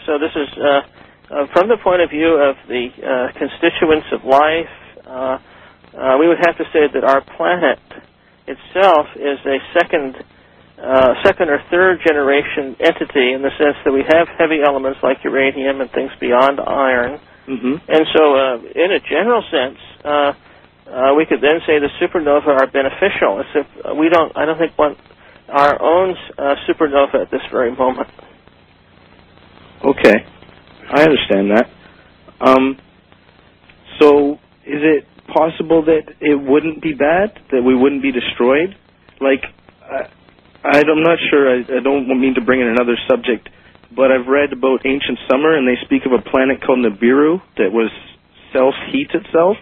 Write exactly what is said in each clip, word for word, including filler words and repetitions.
So this is uh, uh, from the point of view of the uh, constituents of life. Uh, uh, we would have to say that our planet itself is a second, uh, second or third generation entity in the sense that we have heavy elements like uranium and things beyond iron. Mm-hmm. And so, uh, in a general sense, uh, uh, we could then say the supernovae are beneficial. As if uh, we don't, I don't think one our own uh, supernova at this very moment. Okay, I understand that. Um, so, is it possible that it wouldn't be bad, that we wouldn't be destroyed? Like, I, I'm not sure. I, I don't mean to bring in another subject, but I've read about ancient summer, and they speak of a planet called Nibiru that was self-heat itself,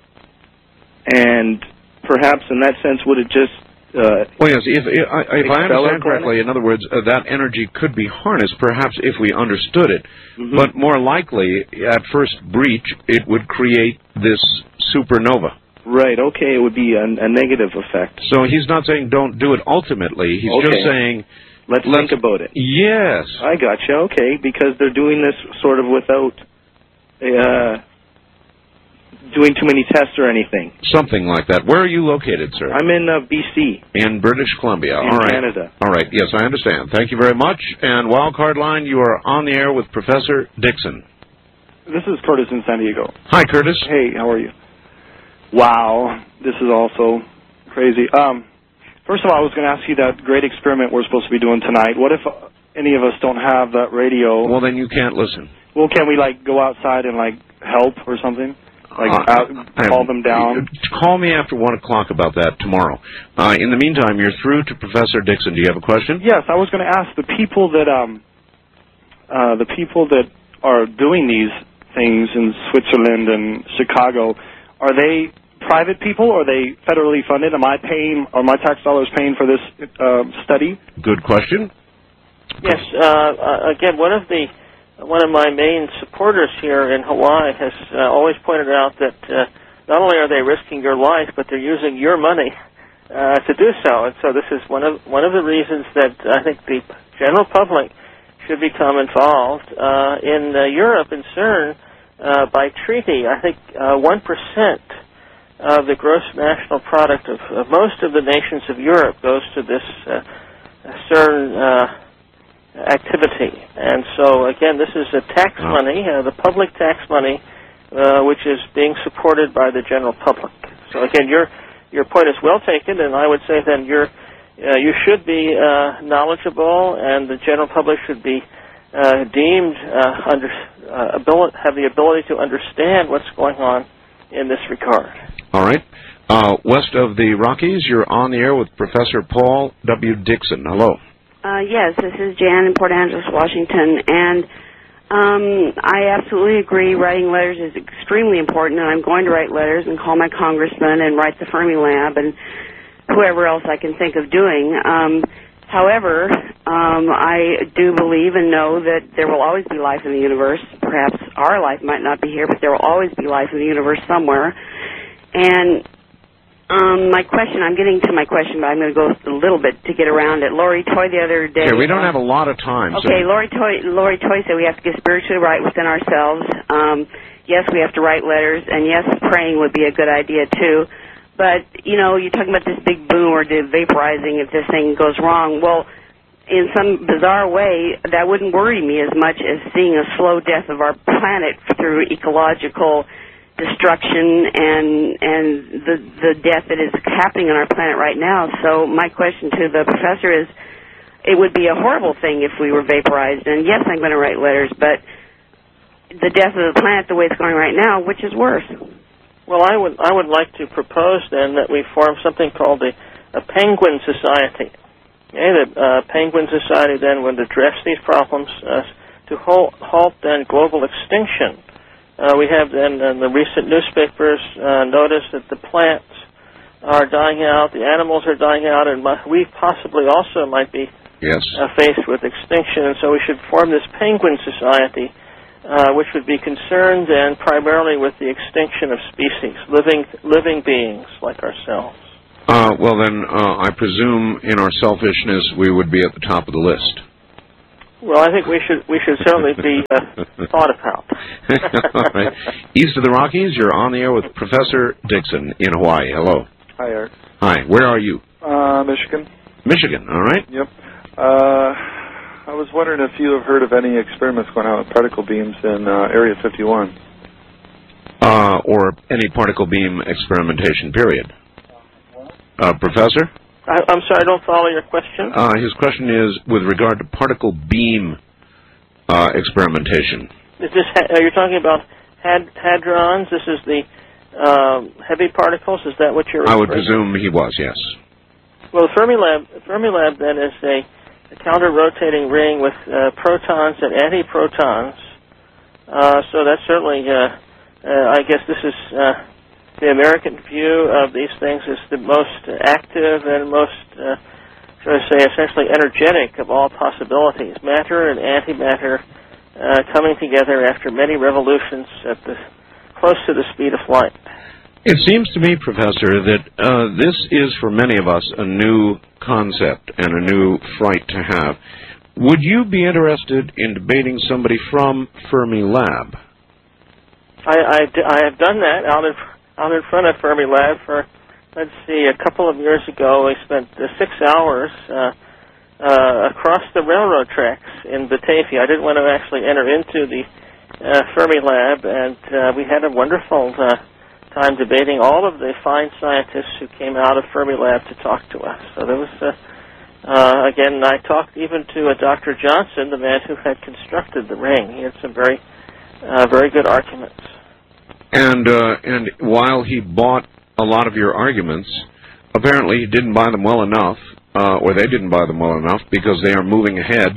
and perhaps in that sense would it just uh, well, yes, if, if, if I understand correctly, in other words, uh, that energy could be harnessed, perhaps if we understood it, mm-hmm. but more likely, at first breach, it would create this supernova. Right, okay, it would be a, a negative effect. So he's not saying don't do it ultimately, he's okay. just saying... Let's, let's think about it. Yes. I gotcha, okay, because they're doing this sort of without uh, doing too many tests or anything. Something like that. Where are you located, sir? I'm in uh, B C. In British Columbia. In All right. Canada. All right, yes, I understand. Thank you very much. And Wildcard Line, you are on the air with Professor Dixon. This is Curtis in San Diego. Hi, Curtis. Hey, how are you? Wow, this is also crazy. Um, first of all, I was going to ask you that great experiment we're supposed to be doing tonight. What if any of us don't have that radio? Well, then you can't listen. Well, can we, like, go outside and, like, help or something? Like, uh, out, call them down? Call me after one o'clock about that tomorrow. Uh, in the meantime, you're through to Professor Dixon. Do you have a question? Yes, I was going to ask the people that, um, uh, the people that are doing these things in Switzerland and Chicago, are they private people, or are they federally funded? Am I paying, are my tax dollars paying for this uh, study? Good question. Yes. Uh, uh, again, one of the one of my main supporters here in Hawaii has uh, always pointed out that uh, not only are they risking your life, but they're using your money uh, to do so. And so this is one of one of the reasons that I think the general public should become involved. Uh, in uh, Europe, in CERN, uh, by treaty, I think uh, one percent of the gross national product of, of most of the nations of Europe goes to this uh, CERN uh, activity. And so, again, this is a tax oh. money, uh, the public tax money, uh, which is being supported by the general public. So, again, your your point is well taken, and I would say then you're, uh, you should be uh, knowledgeable, and the general public should be uh, deemed uh, under uh, ability, have the ability to understand what's going on in this regard. All right. Uh, west of the Rockies, you're on the air with Professor Paul W. Dixon. Hello. Uh, yes, this is Jan in Port Angeles, Washington, and um, I absolutely agree writing letters is extremely important, and I'm going to write letters and call my congressman and write the Fermi Lab and whoever else I can think of doing. Um, however, um, I do believe and know that there will always be life in the universe. Perhaps our life might not be here, but there will always be life in the universe somewhere. And um, my question, I'm getting to my question, but I'm going to go a little bit to get around it. Lori Toy the other day. Okay, we don't have a lot of time. Okay, so. Lori Toy, Lori Toy said we have to get spiritually right within ourselves. Um, yes, we have to write letters, and yes, praying would be a good idea too. But, you know, you're talking about this big boom or the vaporizing if this thing goes wrong. Well, in some bizarre way, that wouldn't worry me as much as seeing a slow death of our planet through ecological destruction and and the the death that is happening on our planet right now. So my question to the professor is, it would be a horrible thing if we were vaporized. And yes, I'm going to write letters, but the death of the planet the way it's going right now, which is worse? Well, I would I would like to propose then that we form something called a, a Penguin Society. Okay, the uh, Penguin Society then would address these problems uh, to halt, halt then global extinction. Uh, we have then in the recent newspapers uh, noticed that the plants are dying out, the animals are dying out, and we possibly also might be yes. uh, faced with extinction. And so we should form this Penguin Society, uh, which would be concerned then primarily with the extinction of species, living living beings like ourselves. Uh, well, then uh, I presume in our selfishness we would be at the top of the list. Well, I think we should we should certainly be uh, thought about. All right. East of the Rockies, you're on the air with Professor Dixon in Hawaii. Hello. Hi, Art. Hi. Where are you? Uh, Michigan. Michigan. All right. Yep. Uh, I was wondering if you have heard of any experiments going on with particle beams in uh, Area fifty-one. Uh, or any particle beam experimentation, period. Uh, Professor? I, I'm sorry, I don't follow your question. Uh, his question is with regard to particle beam uh, experimentation. Is this, are you talking about had, hadrons? This is the um, heavy particles? Is that what you're referring to? I would presume he was, yes. Well, the Fermilab, Fermilab then is a, a counter-rotating ring with uh, protons and antiprotons. Uh, so that's certainly, uh, uh, I guess this is uh, the American view of these things is the most active and most, uh, should I say, essentially energetic of all possibilities. Matter and antimatter uh, coming together after many revolutions at the close to the speed of light. It seems to me, Professor, that uh, this is for many of us a new concept and a new fright to have. Would you be interested in debating somebody from Fermilab? I, I, I have done that out in, out in front of Fermilab for, let's see, a couple of years ago. We spent uh, six hours uh, uh, across the railroad tracks in Batavia. I didn't want to actually enter into the uh, Fermilab, and uh, we had a wonderful uh, time debating all of the fine scientists who came out of Fermilab to talk to us. So there was, uh, uh, again, I talked even to uh, Doctor Johnson, the man who had constructed the ring. He had some very, uh, very good arguments. And uh, and while he bought a lot of your arguments, apparently he didn't buy them well enough, uh, or they didn't buy them well enough, because they are moving ahead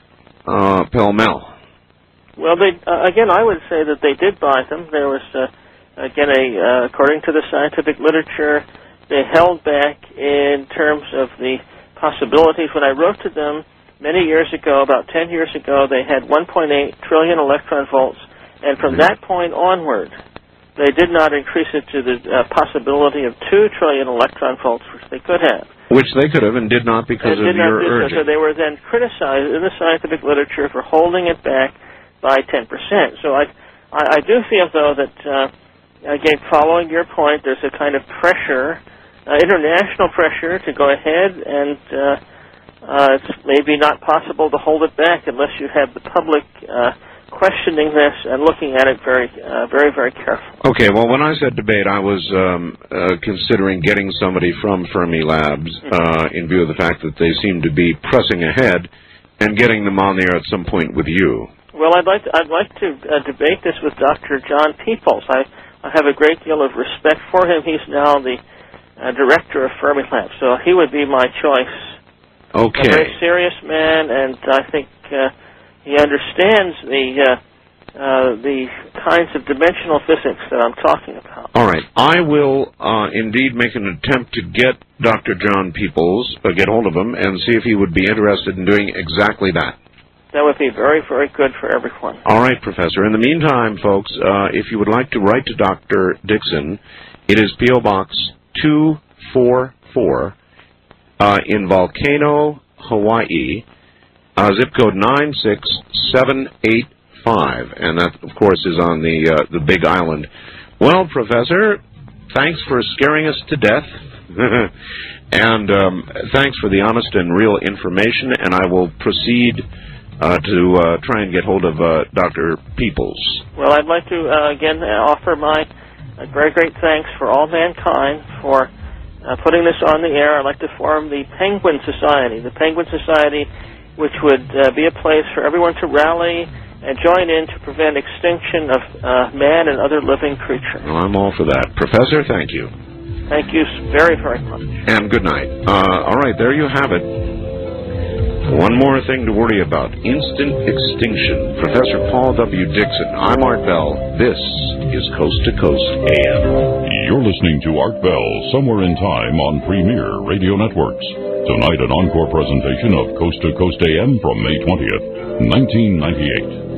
uh, pell-mell. Well, they uh, again, I would say that they did buy them. There was... Uh, Again, a, uh, according to the scientific literature, they held back in terms of the possibilities. When I wrote to them many years ago, about ten years ago, they had one point eight trillion electron volts, and from that point onward, they did not increase it to the uh, possibility of two trillion electron volts, which they could have. Which they could have and did not because and of did not your do urging. So. so they were then criticized in the scientific literature for holding it back by ten percent. So I, I, I do feel, though, that... Uh, Again, following your point, there's a kind of pressure, uh, international pressure to go ahead, and uh, uh, it's maybe not possible to hold it back unless you have the public uh, questioning this and looking at it very, uh, very, very carefully. Okay, well, when I said debate, I was um, uh, considering getting somebody from Fermilab uh, in view of the fact that they seem to be pressing ahead and getting them on the air at some point with you. Well, I'd like to, I'd like to uh, debate this with Doctor John Peoples. I I have a great deal of respect for him. He's now the uh, director of Fermilab, so he would be my choice. Okay. A very serious man, and I think uh, he understands the uh, uh, the kinds of dimensional physics that I'm talking about. All right. I will uh, indeed make an attempt to get Doctor John Peoples, uh, get hold of him, and see if he would be interested in doing exactly that. That would be very, very good for everyone. All right, Professor. In the meantime, folks, uh, if you would like to write to Doctor Dixon, it is P O Box two four four uh, in Volcano, Hawaii, uh, zip code nine six seven eight five, and that, of course, is on the uh, the Big Island. Well, Professor, thanks for scaring us to death. And um, thanks for the honest and real information, and I will proceed Uh, to uh, try and get hold of uh, Doctor Peoples. Well, I'd like to, uh, again, offer my uh, very great thanks for all mankind for uh, putting this on the air. I'd like to form the Penguin Society, the Penguin Society, which would uh, be a place for everyone to rally and join in to prevent extinction of uh, man and other living creatures. Well, I'm all for that. Professor, thank you. Thank you very, very much. And good night. Uh, all right, there you have it. One more thing to worry about. Instant extinction. Professor Paul W. Dixon. I'm Art Bell. This is Coast to Coast A M. You're listening to Art Bell, Somewhere in Time on Premier Radio Networks. Tonight, an encore presentation of Coast to Coast A M from May twentieth, nineteen ninety-eight.